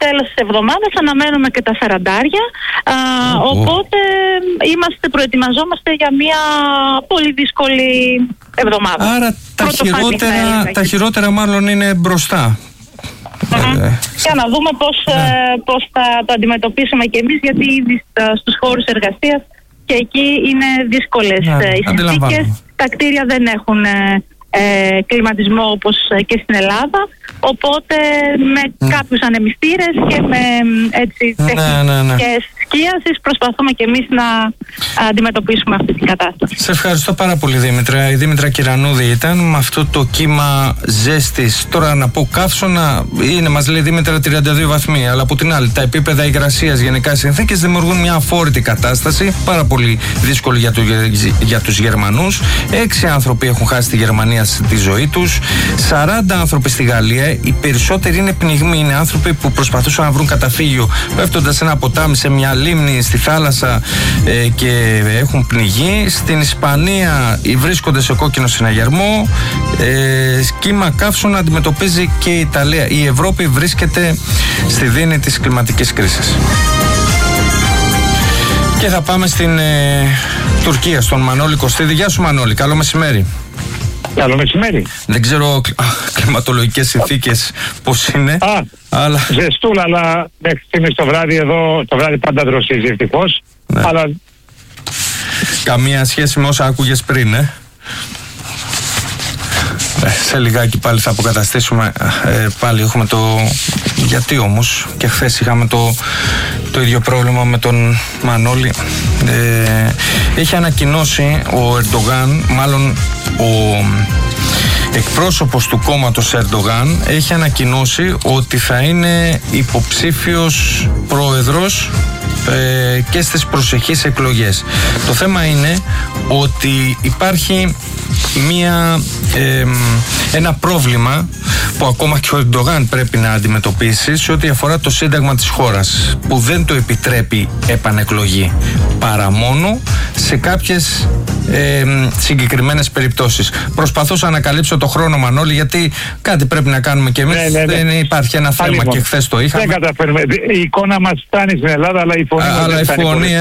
τέλος της εβδομάδας αναμένουμε και τα 40. Οπότε προετοιμαζόμαστε για μια πολύ δύσκολη εβδομάδα. Άρα τα χειρότερα μάλλον είναι μπροστά. Για να δούμε πώς θα το αντιμετωπίσουμε και εμείς, γιατί ήδη στους χώρους εργασίας και εκεί είναι δύσκολες οι συνθήκες. Τα κτίρια δεν έχουν κλιματισμό όπως και στην Ελλάδα, οπότε με κάποιους ανεμιστήρες και με τεχνικές σκίασης προσπαθούμε και εμείς να αντιμετωπίσουμε αυτή την κατάσταση. Σε ευχαριστώ πάρα πολύ, Δήμητρα. Η Δήμητρα Κυρανούδη ήταν με αυτό το κύμα ζέστης. Τώρα να πω καύσωνα είναι, μας λέει Δήμητρα, 32 βαθμοί, αλλά από την άλλη τα επίπεδα υγρασίας, γενικά συνθήκες δημιουργούν μια αφόρητη κατάσταση, πάρα πολύ δύσκολη για τους Γερμανούς. 6 άνθρωποι έχουν χάσει στη Γερμανία τη ζωή τους, 40 άνθρωποι στη Γαλλία. Οι περισσότεροι είναι πνιγμοί, είναι άνθρωποι που προσπαθούσαν να βρουν καταφύγιο πέφτοντας σε ένα ποτάμι, σε μια λίμνη, στη θάλασσα και έχουν πνιγεί. Στην Ισπανία βρίσκονται σε κόκκινο συναγερμό. Κύμα καύσωνα αντιμετωπίζει και η Ιταλία. Η Ευρώπη βρίσκεται στη δίνη της κλιματικής κρίσης. Και θα πάμε στην Τουρκία, στον Μανώλη Κωστίδη. Γεια σου, Μανώλη, καλό μεσημέρι. Καλό μεσημέρι. Δεν ξέρω κλιματολογικές συνθήκες πώς είναι. Αλλά... Ζεστούλα, αλλά μέχρι στιγμής το βράδυ εδώ, το βράδυ πάντα δροσίζει ευτυχώς. Ναι. Αλλά... Καμία σχέση με όσα άκουγες πριν, σε λιγάκι πάλι θα αποκαταστήσουμε. Πάλι έχουμε το... Γιατί όμως και χθες είχαμε το ίδιο πρόβλημα με τον Μανώλη. Έχει ανακοινώσει ο Ερντογάν, μάλλον ο εκπρόσωπος του κόμματος Ερντογάν έχει ανακοινώσει ότι θα είναι υποψήφιος πρόεδρος και στις προσεχείς εκλογές. Το θέμα είναι ότι υπάρχει ένα πρόβλημα που ακόμα και ο Ερντογάν πρέπει να αντιμετωπίσει σε ό,τι αφορά το σύνταγμα της χώρας, που δεν το επιτρέπει επανεκλογή παρά μόνο σε κάποιες συγκεκριμένες περιπτώσεις. Προσπαθούσα να καλύψω το χρόνο, Μανώλη, γιατί κάτι πρέπει να κάνουμε και εμείς. Δεν υπάρχει ένα θέμα λοιπόν, και χθες το είχαμε. Δεν καταφέρουμε. Η εικόνα μας φτάνει στην Ελλάδα, αλλά η φωνή μας δεν φτάνει.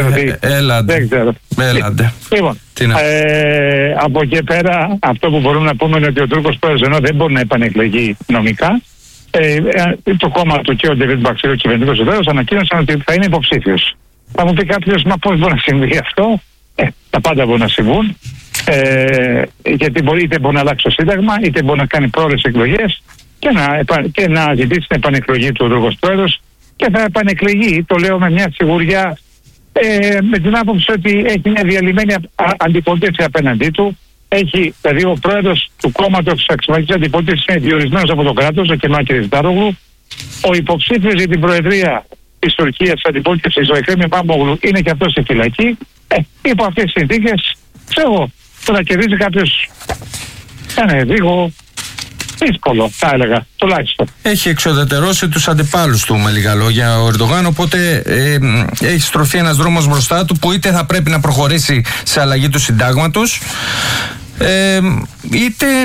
Έλαντε. Λοιπόν, από εκεί πέρα αυτό που μπορούμε να πούμε είναι ότι ο Τούρκος πρόεδρος, ενώ δεν μπορεί να επανεκλεγεί νομικά, το κόμμα του και ο Ντεβίτ Μπαξίρ, ο κυβερνητικός ιδέος, ανακοίνωσαν ότι θα είναι υποψήφιος. Θα μου πει κάποιος, μα πώς μπορεί να συμβεί αυτό? Τα πάντα μπορούν να συμβούν, γιατί είτε μπορεί να αλλάξει το σύνταγμα, είτε μπορεί να κάνει πρόορες εκλογές και να ζητήσει την επανεκλογή του Τούρκος πρόεδρος, και θα επανεκλεγεί, το λέω με μια σιγουριά, με την άποψη ότι έχει μια διαλυμένη αντιπολίτευση απέναντί του. Δηλαδή ο πρόεδρος του κόμματος της αξιωματικής αντιπολίτευσης είναι διορισμένος από το κράτος, ο Κεμάλ Κılıçdaroğlu. Ο υποψήφιος για την προεδρία της Τουρκίας της αντιπολίτευσης, ο Εκρέμ İmamoğlu, είναι και αυτός στη φυλακή. Υπό αυτές τις συνθήκες, ξέρω, το να κερδίζει κάποιος είναι λίγο δύσκολο, θα έλεγα, τουλάχιστον. Έχει εξοδετερώσει τους αντιπάλους του, με λίγα λόγια, ο Ερντογάν, οπότε έχει στρωθεί ένας δρόμος μπροστά του που είτε θα πρέπει να προχωρήσει σε αλλαγή του συντάγματος, είτε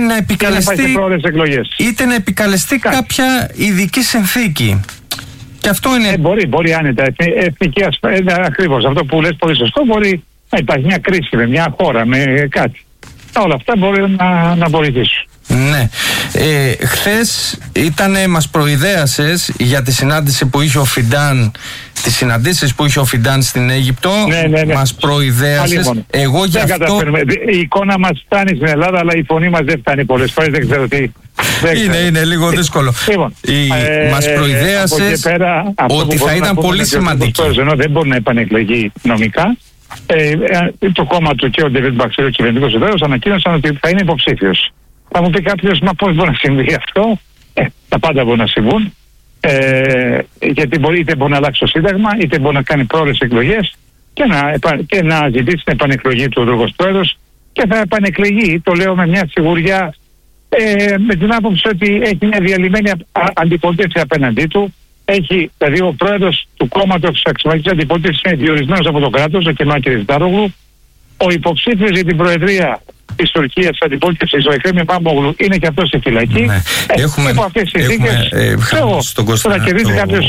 να επικαλεστεί κάποια ειδική συνθήκη. Και αυτό είναι... Μπορεί άνετα. Εθνική ασφάλεια, ακριβώς αυτό που λες πολύ σωστό. Μπορεί να υπάρχει μια κρίση με μια χώρα, με κάτι. Όλα αυτά μπορεί να βοηθήσουν. Ναι. Χθες μας προειδέασες για τη συνάντηση που είχε ο Φιντάν, τις συναντήσεις που είχε ο Φιντάν στην Αίγυπτο. Ναι. Μας προειδέασες. Εγώ γι' αυτό... Η εικόνα μας φτάνει στην Ελλάδα, αλλά η φωνή μας δεν φτάνει πολλές φορές. Δεν ξέρω τι... Είναι λίγο δύσκολο. Μας προειδέασες ότι θα ήταν πολύ σημαντική. Ενώ δεν μπορεί να επανεκλεγεί νομικά, το κόμμα του και ο Ντεβίτ Μπαξίρ, ο κυβερνητικός ιδέος, ανακοίνωσαν ότι θα είναι υποψήφιος. Θα μου πει κάποιος, μα πώς μπορεί να συμβεί αυτό? Τα πάντα μπορούν να συμβούν, γιατί είτε μπορεί να αλλάξει το σύνταγμα, είτε μπορεί να κάνει πρόορες εκλογές και να ζητήσει την επανεκλογή του Τούρκος πρόεδρος, και θα επανεκλεγεί, το λέω με μια σιγουριά, με την άποψη ότι έχει μια διαλυμένη αντιπολίτευση απέναντί του. Δηλαδή ο πρόεδρος του κόμματος της αξιωματικής αντιπολίτευσης είναι διορισμένος από το κράτος, ο Κεμάλ Κılıçdaroğlu. Ο υποψήφιος για την προεδρία της Τουρκίας της αντιπολίτευσης, ο Εκρέμ İmamoğlu, είναι και αυτός στη φυλακή. Έχουμε αυτές τις συνθήκες. Το να κερδίζει κάποιος